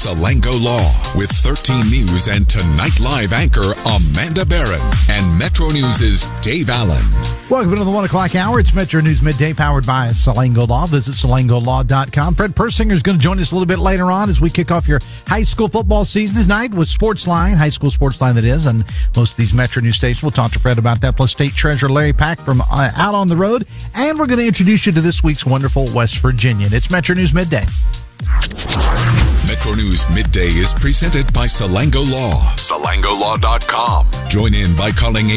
Salango Law with 13 News and Tonight Live anchor Amanda Barron and Metro News' Dave Allen. Welcome to the 1 o'clock hour. It's Metro News Midday powered by Salango Law. Visit salangolaw.com. Fred Persinger is going to join us a little bit later on as we kick off your high school football season tonight with Sportsline, high school Sportsline that is, and most of these Metro News stations. We'll talk to Fred about that, plus State Treasurer Larry Pack from out on the road. And we're going to introduce you to this week's wonderful West Virginian. It's Metro News Midday. Metro News Midday is presented by Salango Law. SalangoLaw.com. Join in by calling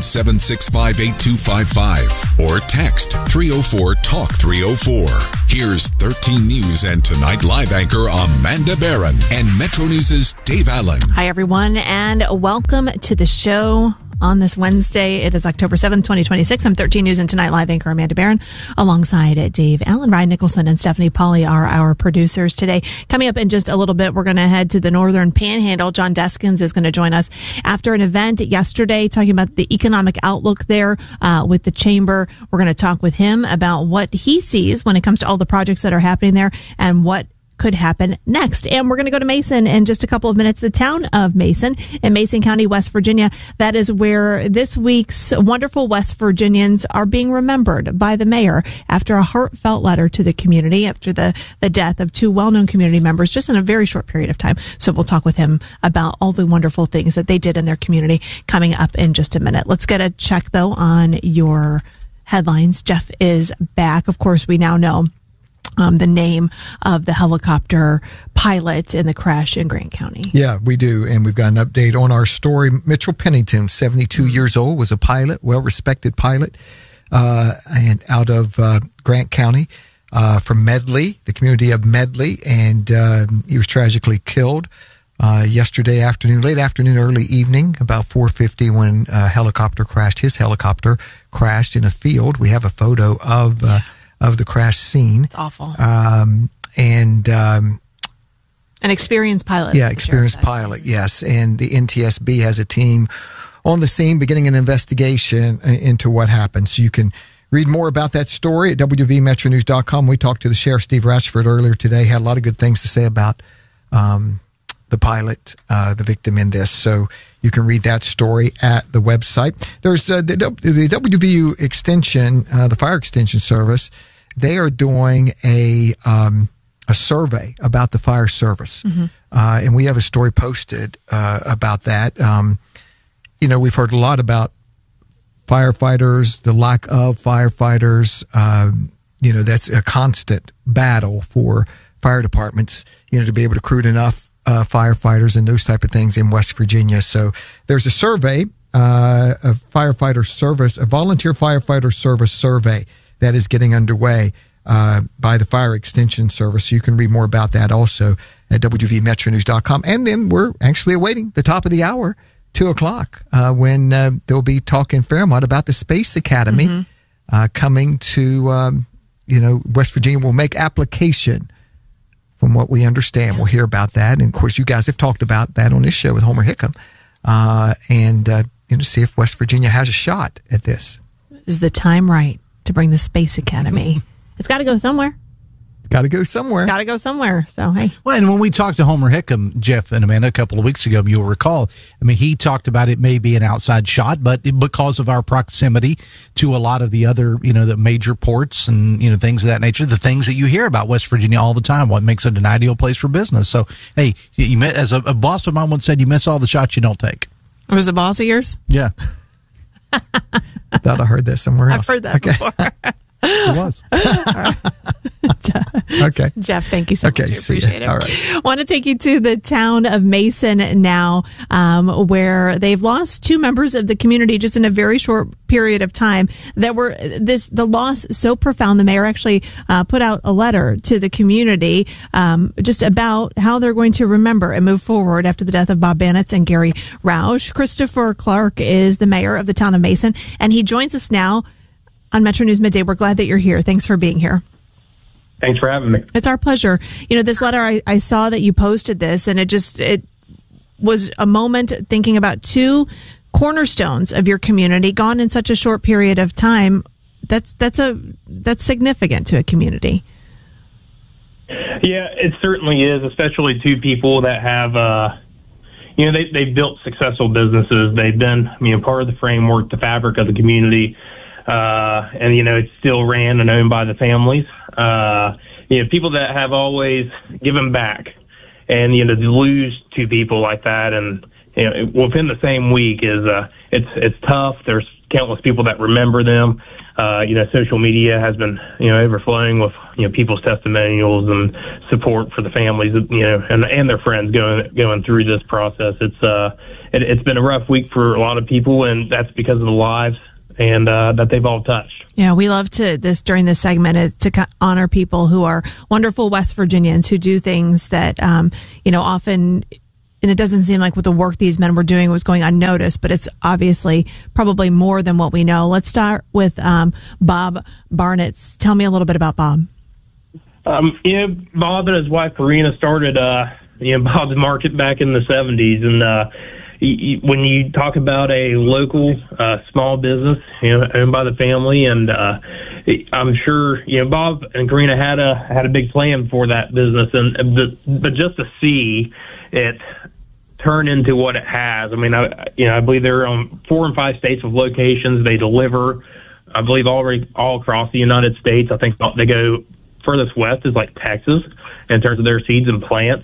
800-765-8255 or text 304-TALK-304. Here's 13 News and Tonight Live anchor Amanda Barron and Metro News' Dave Allen. Hi, everyone, and welcome to the show. On this Wednesday, it is October 7th, 2026. I'm 13 News and Tonight Live anchor Amanda Barron alongside Dave Allen. Ryan Nicholson and Stephanie Polly are our producers today. Coming up in just a little bit, we're going to head to the Northern Panhandle. John Deskins is going to join us after an event yesterday talking about the economic outlook there with the chamber. We're going to talk with him about what he sees when it comes to all the projects that are happening there and what could happen next. And we're going to go to Mason in just a couple of minutes, the town of Mason in Mason County, West Virginia. That is where this week's wonderful West Virginians are being remembered by the mayor after a heartfelt letter to the community after the death of two well-known community members just in a very short period of time. So we'll talk with him about all the wonderful things that they did in their community coming up in just a minute. Let's get a check, though, on your headlines. Jeff is back. Of course, we now know the name of the helicopter pilot in the crash in Grant County. Yeah, we do. And we've got an update on our story. Mitchell Pennington, 72 years old, was a pilot, well-respected pilot, and out of Grant County from Medley, the community of Medley. And he was tragically killed yesterday afternoon, late afternoon, early evening, about 4:50 when a helicopter crashed. His helicopter crashed in a field. We have a photo of the crash scene. It's awful. An experienced pilot. Yeah, experienced pilot, yes. And the NTSB has a team on the scene beginning an investigation into what happened. So you can read more about that story at wvmetronews.com. We talked to the Sheriff, Steve Ratchford, earlier today. Had a lot of good things to say about the pilot, the victim in this. So you can read that story at the website. There's the WVU Extension, the Fire Extension Service. They are doing a survey about the fire service. Mm-hmm. And we have a story posted about that. We've heard a lot about firefighters, the lack of firefighters. That's a constant battle for fire departments, to be able to recruit enough firefighters and those type of things in West Virginia. So there's a survey, a volunteer firefighter service survey that is getting underway by the Fire Extension Service. So you can read more about that also at wvmetronews.com. And then we're actually awaiting the top of the hour, 2 o'clock, when they'll be talking Fairmont about the Space Academy coming to, West Virginia will make application. From what we understand, we'll hear about that. And, of course, you guys have talked about that on this show with Homer Hickam. See if West Virginia has a shot at this. Is the time right to bring the Space Academy? It's got to go somewhere. Got to go somewhere. So, hey. Well, and when we talked to Homer Hickam, Jeff and Amanda, a couple of weeks ago, you'll recall, he talked about it may be an outside shot, but because of our proximity to a lot of the other, the major ports and, things of that nature, the things that you hear about West Virginia all the time, what makes it an ideal place for business. So, hey, as a boss of mine once said, you miss all the shots you don't take. It was a boss of yours? Yeah. I thought I heard that somewhere else. I've heard that before. It was. Okay. Jeff, thank you so much. I appreciate it. All right. I want to take you to the town of Mason now, where they've lost two members of the community just in a very short period of time. The loss so profound, the mayor actually put out a letter to the community just about how they're going to remember and move forward after the death of Bob Banitz and Gary Roush. Christopher Clark is the mayor of the town of Mason, and he joins us now on Metro News Midday. We're glad that you're here. Thanks for being here. Thanks for having me. It's our pleasure. This letter, I saw that you posted this, and it was a moment thinking about two cornerstones of your community gone in such a short period of time. That's significant to a community. Yeah, it certainly is, especially to people that have, they've built successful businesses. They've been, part of the framework, the fabric of the community, and, it's still ran and owned by the families. People that have always given back, and, to lose two people like that and, within the same week is, it's tough. There's countless people that remember them. Social media has been, overflowing with, people's testimonials and support for the families, and their friends going through this process. It's been a rough week for a lot of people, and that's because of the lives and that they've all touched. Yeah, we love during this segment is to honor people who are wonderful West Virginians who do things that, often. And it doesn't seem like with the work these men were doing was going unnoticed, but it's obviously probably more than what we know. Let's start with Bob Barnett. Tell me a little bit about Bob. Bob and his wife Karina started Bob's Market back in the 70s, and when you talk about a local small business owned by the family, and I'm sure Bob and Karina had a big plan for that business, but just to see it turn into what it has. I believe they're on 4 and 5 states with locations. They deliver, I believe, all across the United States. I think they go furthest west is like Texas in terms of their seeds and plants.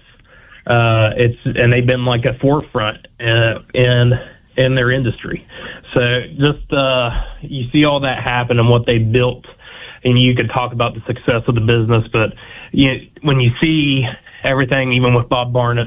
And they've been like a forefront in their industry. So just you see all that happen and what they built, and you could talk about the success of the business, but when you see everything, even with Bob Barnett's,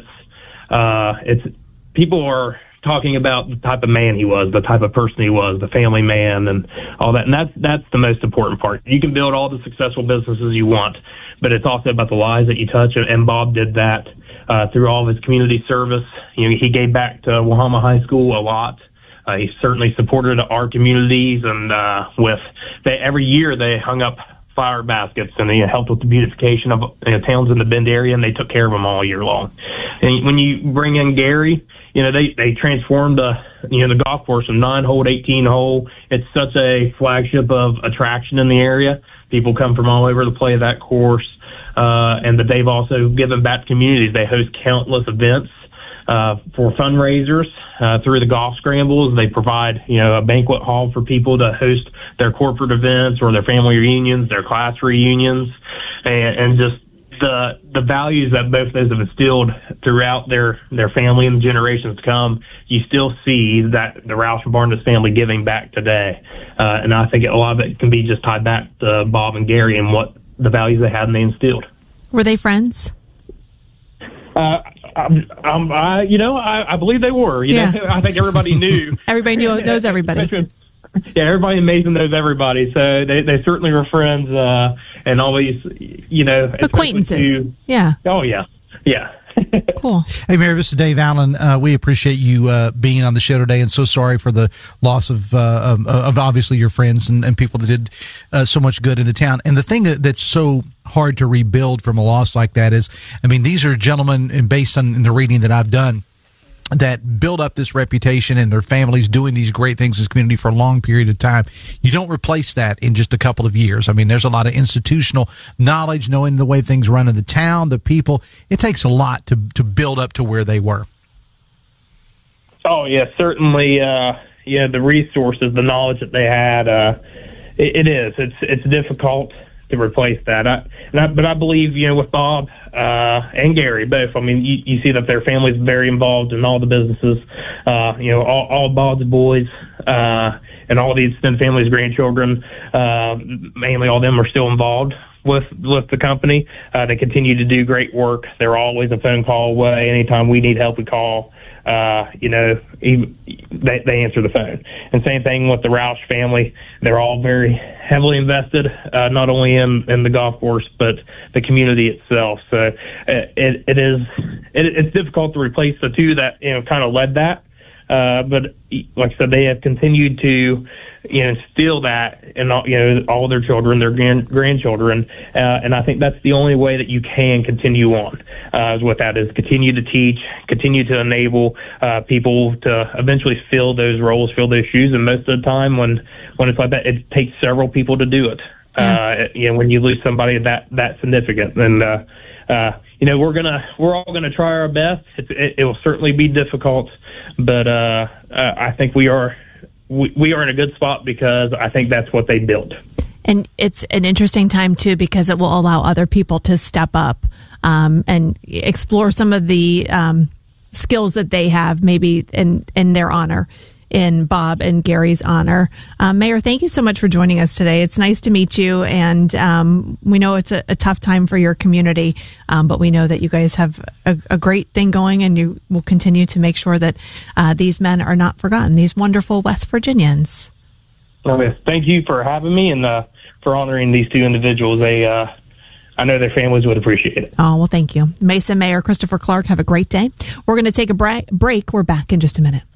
people are talking about the type of man he was, the type of person he was, the family man, and all that. And that's the most important part. You can build all the successful businesses you want, but it's also about the lives that you touch. And Bob did that through all of his community service. He gave back to Wahama High School a lot. He certainly supported our communities, and every year they hung up flower baskets, and they helped with the beautification of towns in the Bend area, and they took care of them all year long. And when you bring in Gary, they transformed the golf course from 9-hole to 18-hole. It's such a flagship of attraction in the area. People come from all over to play that course, and that they've also given back to communities. They host countless events for fundraisers through the golf scrambles. They provide a banquet hall for people to host their corporate events or their family reunions, their class reunions, and just the values that both of those have instilled throughout their family and generations to come. You still see that the Roush and Barnett family giving back today, and I think a lot of it can be just tied back to Bob and Gary and what the values they had and they instilled. Were they friends? I believe they were. I think everybody knew. Everybody knows everybody. Yeah, everybody amazing knows everybody. So they certainly were friends, and always, acquaintances. Yeah. Oh yeah. Yeah. Cool. Hey, Mary, this is Dave Allen. We appreciate you being on the show today, and so sorry for the loss of obviously your friends and people that did so much good in the town. And the thing that's so hard to rebuild from a loss like that is, these are gentlemen, and based on the reading that I've done, that build up this reputation and their families doing these great things in this community for a long period of time. You don't replace that in just a couple of years. There's a lot of institutional knowledge, knowing the way things run in the town, the people. It takes a lot to build up to where they were. Oh, yeah, certainly. The resources, the knowledge that they had, it is. It's difficult to replace that. But I believe, with Bob and Gary both, you see that their family's very involved in all the businesses. All Bob's boys and all the extended family's grandchildren, mainly all of them are still involved with the company. They continue to do great work. They're always a phone call away. Anytime we need help, we call. They answer the phone. And same thing with the Roush family. They're all very heavily invested, not only in the golf course, but the community itself. So it's difficult to replace the two that, kind of led that. But like I said, they have continued to, instill that in all their children, their grandchildren. And I think that's the only way that you can continue on with that, is continue to teach, continue to enable people to eventually fill those roles, fill those shoes. And most of the time when it's like that, it takes several people to do it. When you lose somebody that significant. And we're all gonna try our best. It will certainly be difficult, but I think we are in a good spot because I think that's what they built. And it's an interesting time, too, because it will allow other people to step up and explore some of the skills that they have, maybe in their honor, in Bob and Gary's honor. Mayor, thank you so much for joining us today. It's nice to meet you, and we know it's a tough time for your community, but we know that you guys have a great thing going, and you will continue to make sure that these men are not forgotten, these wonderful West Virginians. Thank you for having me and for honoring these two individuals. I know their families would appreciate it. Oh, well, thank you. Mesa Mayor Christopher Clark, have a great day. We're going to take a break. We're back in just a minute.